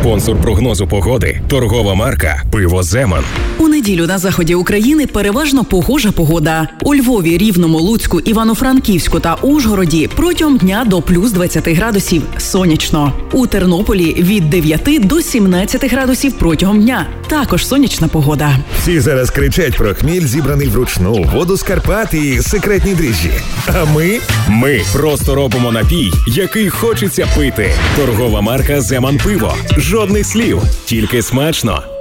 Спонсор прогнозу погоди – торгова марка «Пиво Земан». У неділю на заході України переважно погожа погода. У Львові, Рівному, Луцьку, Івано-Франківську та Ужгороді протягом дня до плюс 20 градусів. Сонячно. У Тернополі від 9 до 17 градусів протягом дня. Також сонячна погода. Всі зараз кричать про хміль, зібраний вручну, воду з Карпат і секретні дріжджі. А ми просто робимо напій, який хочеться пити. Торгова марка «Земан Пиво». Жодних слів, тільки смачно.